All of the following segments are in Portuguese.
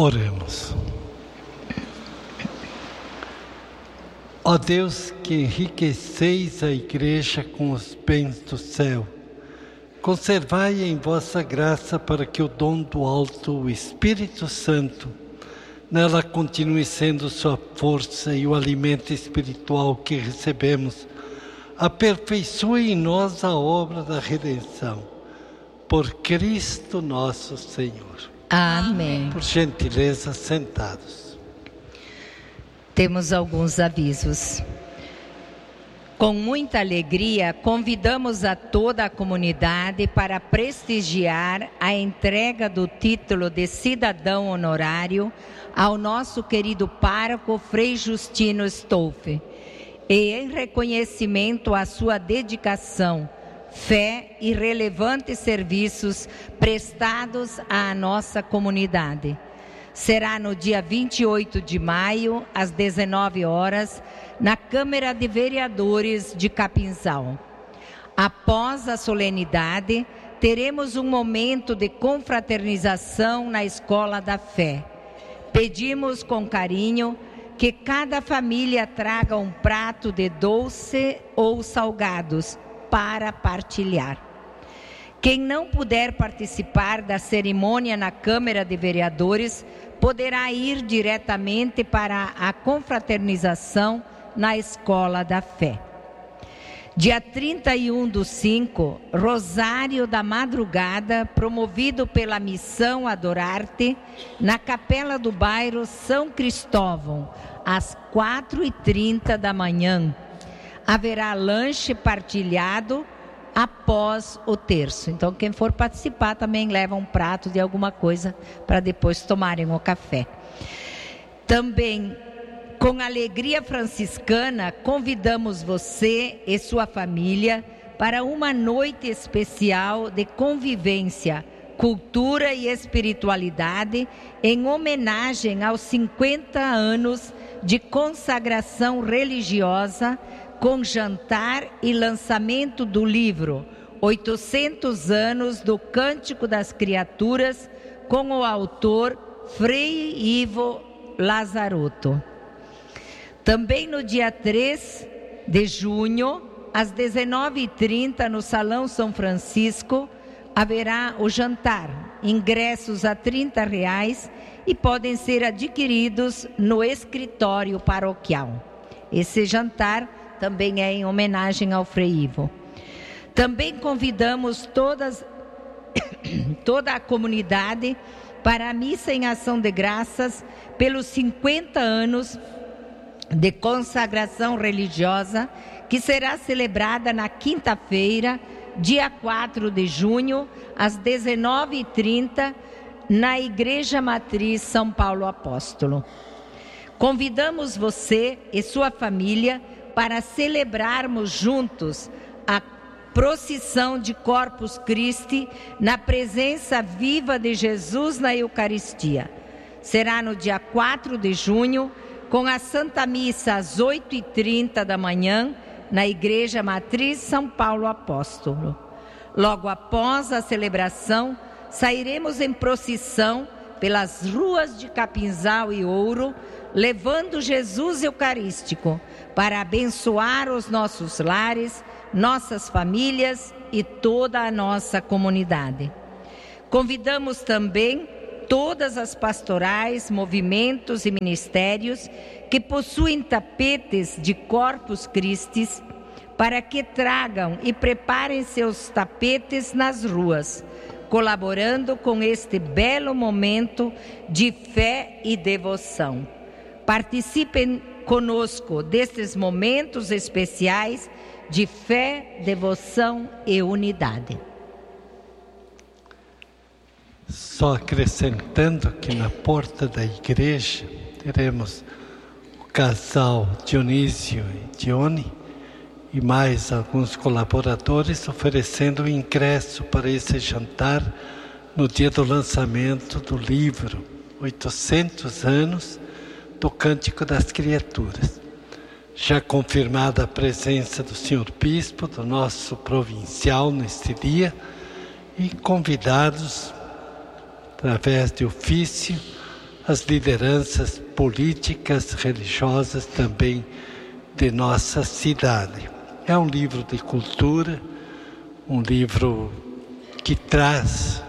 Oremos. Ó Deus, que enriqueceis a Igreja com os bens do céu, conservai em vossa graça para que o dom do alto, o Espírito Santo, nela continue sendo sua força e o alimento espiritual que recebemos, aperfeiçoe em nós a obra da redenção. Por Cristo nosso Senhor. Amém. Por gentileza, sentados. Temos alguns avisos. Com muita alegria, convidamos a toda a comunidade para prestigiar a entrega do título de cidadão honorário ao nosso querido pároco Frei Justino Stolfe, e em reconhecimento à sua dedicação, fé e relevantes serviços prestados à nossa comunidade. Será no dia 28 de maio, às 19 horas, na Câmara de Vereadores de Capinzal. Após a solenidade, teremos um momento de confraternização na Escola da Fé. Pedimos com carinho que cada família traga um prato de doce ou salgados para partilhar. Quem não puder participar da cerimônia na Câmara de Vereadores poderá ir diretamente para a confraternização na Escola da Fé. Dia 31/5, Rosário da Madrugada, promovido pela Missão Adorarte, na Capela do Bairro São Cristóvão, às 4h30 da manhã. Haverá lanche partilhado após o terço. Então, quem for participar também leva um prato de alguma coisa para depois tomarem o café. Também, com alegria franciscana, convidamos você e sua família para uma noite especial de convivência, cultura e espiritualidade em homenagem aos 50 anos de consagração religiosa, com jantar e lançamento do livro 800 anos do Cântico das Criaturas, com o autor Frei Ivo Lazarotto. Também no dia 3 de junho, às 19h30, no Salão São Francisco, haverá o jantar. Ingressos a R$30 e podem ser adquiridos no escritório paroquial. Esse jantar também é em homenagem ao Frei Ivo. Também convidamos toda a comunidade para a missa em ação de graças pelos 50 anos de consagração religiosa, que será celebrada na quinta-feira, dia 4 de junho, às 19h30, na Igreja Matriz São Paulo Apóstolo. Convidamos você e sua família para celebrarmos juntos a procissão de Corpus Christi na presença viva de Jesus na Eucaristia. Será no dia 4 de junho, com a Santa Missa às 8h30 da manhã, na Igreja Matriz São Paulo Apóstolo. Logo após a celebração, sairemos em procissão pelas ruas de Capinzal e Ouro, levando Jesus Eucarístico para abençoar os nossos lares, nossas famílias e toda a nossa comunidade. Convidamos também todas as pastorais, movimentos e ministérios que possuem tapetes de Corpus Christi para que tragam e preparem seus tapetes nas ruas, colaborando com este belo momento de fé e devoção. Participem conosco destes momentos especiais de fé, devoção e unidade. Só acrescentando que na porta da igreja teremos o casal Dionísio e Dione e mais alguns colaboradores oferecendo o ingresso para esse jantar no dia do lançamento do livro 800 anos do Cântico das Criaturas. Já confirmada a presença do senhor bispo, do nosso provincial neste dia, e convidados, através de ofício, as lideranças políticas, religiosas também de nossa cidade. É um livro de cultura, um livro que traz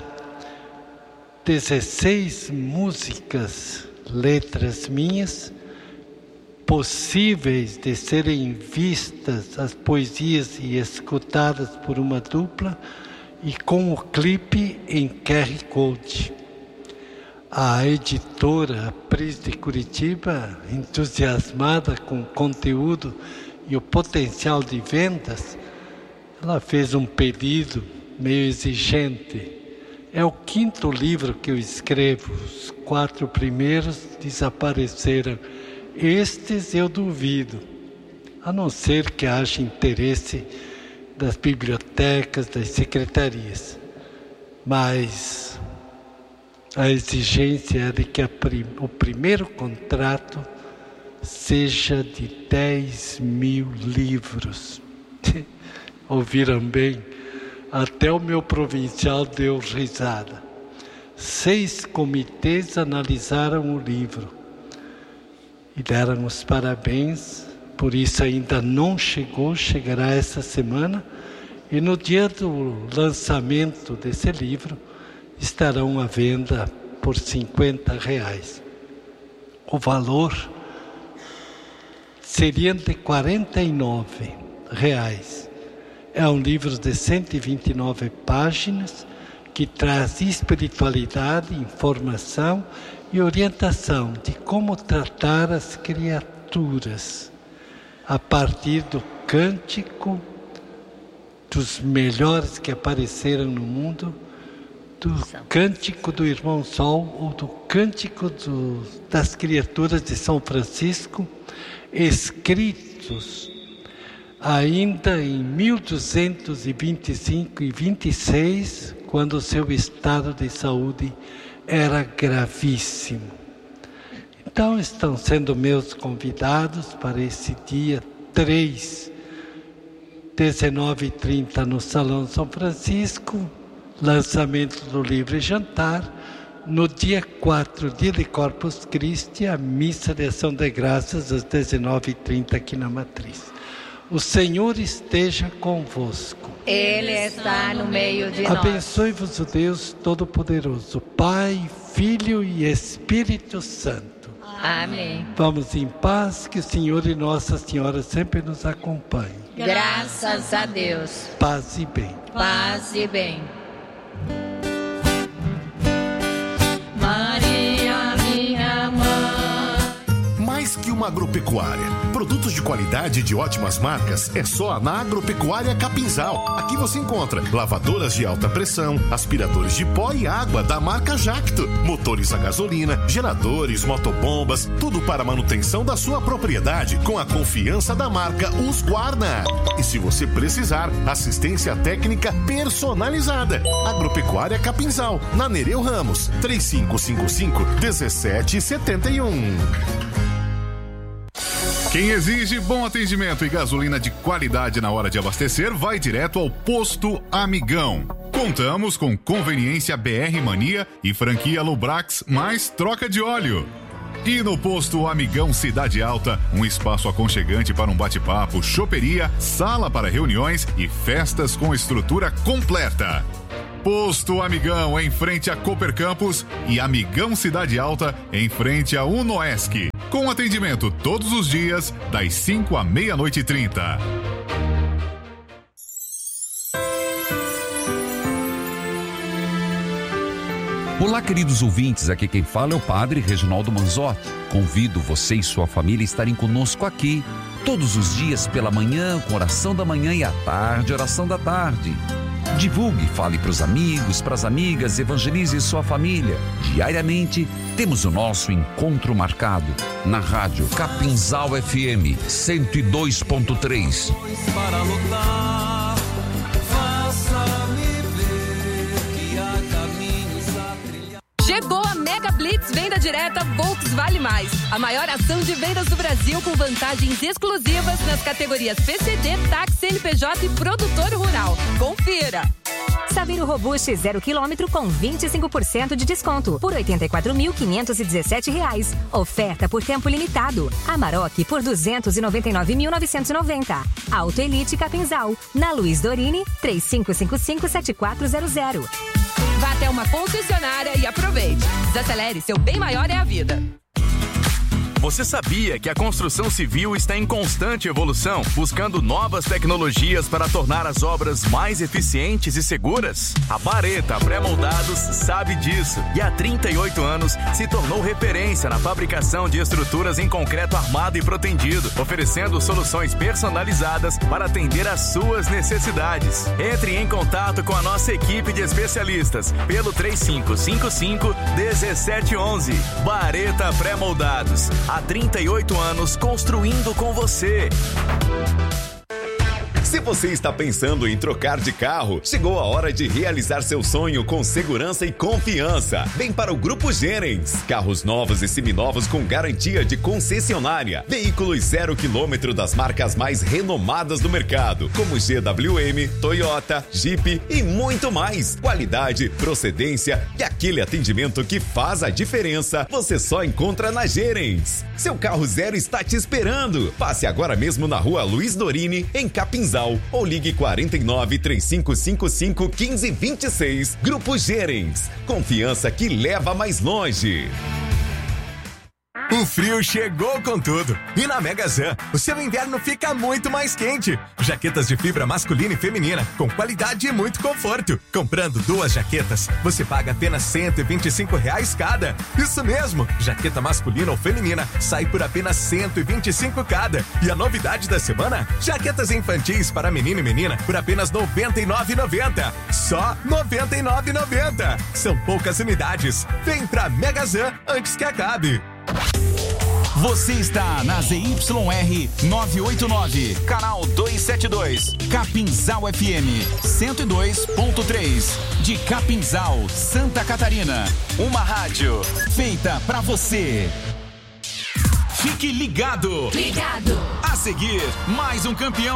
16 músicas, letras minhas, possíveis de serem vistas as poesias e escutadas por uma dupla, e com o clipe em QR Code. A editora Pris de Curitiba, entusiasmada com o conteúdo e o potencial de vendas, ela fez um pedido meio exigente. É o 5º livro que eu escrevo, os 4 primeiros desapareceram. Estes eu duvido, a não ser que haja interesse das bibliotecas, das secretarias. Mas a exigência é de que o primeiro contrato seja de 10.000 livros. Ouviram bem? Até o meu provincial deu risada. 6 comitês analisaram o livro e deram os parabéns. Por isso ainda não chegou, chegará essa semana. E no dia do lançamento desse livro, estarão à venda por R$50. O valor seria de R$49. É um livro de 129 páginas que traz espiritualidade, informação e orientação de como tratar as criaturas a partir do cântico dos melhores que apareceram no mundo, do cântico do Irmão Sol ou do cântico das criaturas de São Francisco, escritos ainda em 1225 e 26, quando o seu estado de saúde era gravíssimo. Então estão sendo meus convidados para esse dia 3, 19h30 no Salão São Francisco, lançamento do livro e jantar. No dia 4, dia de Corpus Christi, a missa de ação de graças às 19h30 aqui na Matriz. O Senhor esteja convosco. Ele está no meio de nós. Abençoe-vos o Deus Todo-Poderoso, Pai, Filho e Espírito Santo. Amém. Vamos em paz, que o Senhor e Nossa Senhora sempre nos acompanhem. Graças a Deus. Paz e bem. Paz e bem. Maria, minha mãe. Mais que uma agropecuária, produtos de qualidade e de ótimas marcas é só na Agropecuária Capinzal. Aqui você encontra lavadoras de alta pressão, aspiradores de pó e água da marca Jacto, motores a gasolina, geradores, motobombas, tudo para a manutenção da sua propriedade com a confiança da marca Husqvarna. E se você precisar, assistência técnica personalizada. Agropecuária Capinzal, na Nereu Ramos, 3555-1771. Quem exige bom atendimento e gasolina de qualidade na hora de abastecer, vai direto ao Posto Amigão. Contamos com conveniência BR Mania e franquia Lubrax mais troca de óleo. E no Posto Amigão Cidade Alta, um espaço aconchegante para um bate-papo, choperia, sala para reuniões e festas com estrutura completa. Posto Amigão em frente a Cooper Campus e Amigão Cidade Alta em frente a Unoesc. Com atendimento todos os dias, das 5 à meia-noite e 30. Olá, queridos ouvintes, aqui quem fala é o Padre Reginaldo Manzotti. Convido você e sua família a estarem conosco aqui, todos os dias pela manhã, com oração da manhã e à tarde, oração da tarde. Divulgue, fale para os amigos, para as amigas, evangelize sua família. Diariamente, temos o nosso encontro marcado na rádio Capinzal FM 102.3. Para lutar, faça-me ver que há caminhos a trilhar. Chegou a Mega Blitz Venda Direta Volks Vale Mais. A maior ação de vendas do Brasil com vantagens exclusivas nas categorias PCD, táxi, CNPJ e produtor rural. Confira! Saveiro Robuste 0 km com 25% de desconto por R$ 84.517. Oferta por tempo limitado. Amarok por R$ 299.990. Auto Elite Capinzal, na Luiz Dorini, 3555-7400. Vá até uma concessionária e aproveite. Desacelere, seu bem maior é a vida. Você sabia que a construção civil está em constante evolução, buscando novas tecnologias para tornar as obras mais eficientes e seguras? A Bareta Pré-Moldados sabe disso e há 38 anos se tornou referência na fabricação de estruturas em concreto armado e protendido, oferecendo soluções personalizadas para atender às suas necessidades. Entre em contato com a nossa equipe de especialistas pelo 3555-1711. Bareta Pré-Moldados. Há 38 anos construindo com você. Se você está pensando em trocar de carro, chegou a hora de realizar seu sonho com segurança e confiança. Vem para o Grupo Gerens. Carros novos e seminovos com garantia de concessionária. Veículos 0 km das marcas mais renomadas do mercado, como GWM, Toyota, Jeep e muito mais. Qualidade, procedência e aquele atendimento que faz a diferença, você só encontra na Gerens. Seu carro zero está te esperando. Passe agora mesmo na Rua Luiz Dorini, em Capinzal, ou ligue 49-3555-1526. Grupo Gerens. Confiança que leva mais longe. O frio chegou com tudo. E na Megazan, o seu inverno fica muito mais quente. Jaquetas de fibra masculina e feminina, com qualidade e muito conforto. Comprando 2 jaquetas, você paga apenas R$ 125 cada. Isso mesmo, jaqueta masculina ou feminina sai por apenas R$ 125 cada. E a novidade da semana, jaquetas infantis para menino e menina por apenas R$ 99,90. Só R$ 99,90. São poucas unidades. Vem pra Megazan antes que acabe. Você está na ZYR 989, canal 272, Capinzal FM 102.3, de Capinzal, Santa Catarina. Uma rádio feita pra você. Fique ligado. A seguir, mais um campeão